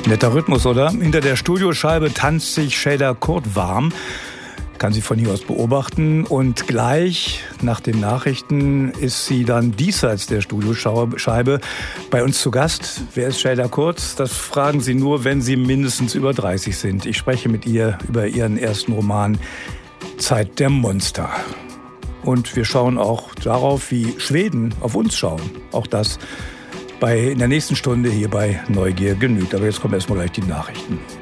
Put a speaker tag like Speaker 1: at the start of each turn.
Speaker 1: Netter Rhythmus, oder? Hinter der Studioscheibe tanzt sich Şeyda Kurt warm. Kann sie von hier aus beobachten. Und gleich nach den Nachrichten ist sie dann diesseits der Studioscheibe bei uns zu Gast. Wer ist Şeyda Kurt? Das fragen Sie nur, wenn Sie mindestens über 30 sind. Ich spreche mit ihr über ihren ersten Roman Zeit der Monster. Und wir schauen auch darauf, wie Schweden auf uns schauen. Auch das in der nächsten Stunde hier bei Neugier genügt. Aber jetzt kommen erstmal gleich die Nachrichten.